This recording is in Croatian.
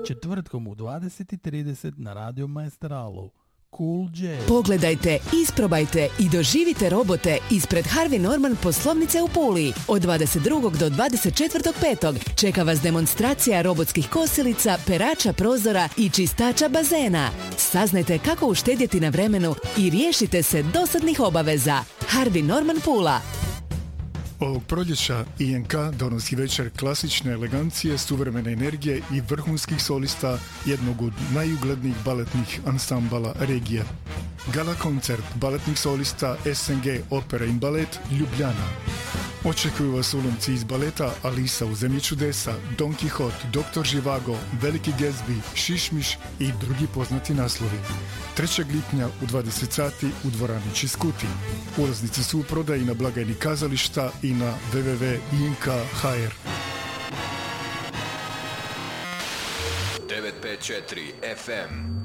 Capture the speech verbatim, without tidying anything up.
četvrtkom u dvadeset i trideset na Radio Maestralu. Cool Jazz. Pogledajte, isprobajte i doživite robote ispred Harvey Norman poslovnice u Puli. Od dvadeset drugog do dvadeset četvrtog petog čeka vas demonstracija robotskih kosilica, perača prozora i čistača bazena. Saznajte kako uštedjeti na vremenu i riješite se dosadnih obaveza. Harvey Norman Pula. Ovog proljeća I N K donosi večer klasične elegancije, suvremene energije i vrhunskih solista jednog od najuglednijih baletnih ansambala regije. Gala koncert baletnih solista S N G Opera in Balet Ljubljana. Očekuju vas ulomci iz baleta Alisa u zemlji čudesa, Don Quixote, doktor Živago, Veliki Gatsby, Šišmiš i drugi poznati naslovi. trećeg lipnja u dvadeset sati u dvorani Čiskuti. Ulaznice su u prodaji na blagajni kazališta i na w w w tačka i n k tačka h r. devet pet četiri F M